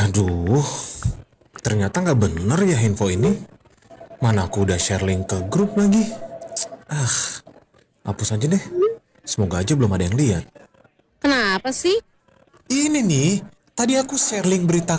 Aduh, ternyata nggak bener ya info ini. Mana aku udah share link ke grup lagi. Hapus aja deh. Semoga aja belum ada yang lihat. Kenapa sih? Ini nih, tadi aku share link berita